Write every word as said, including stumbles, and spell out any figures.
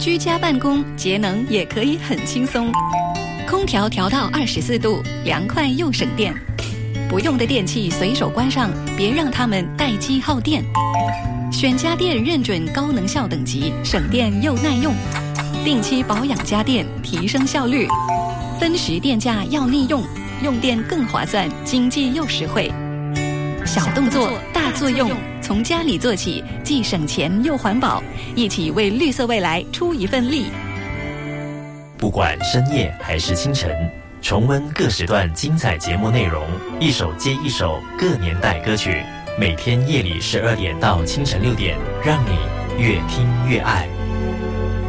居家办公节能也可以很轻松。空调调到二十四度，凉快又省电。不用的电器随手关上，别让它们待机耗电。选家电认准高能效等级，省电又耐用。定期保养家电，提升效率。分时电价要利用，用电更划算，经济又实惠。小动作大作用，从家里做起，既省钱又环保，一起为绿色未来出一份力。 不管深夜还是清晨，重温各时段精彩节目内容，一首接一首各年代歌曲。每天夜里十二点到清晨六点，让你越听越爱。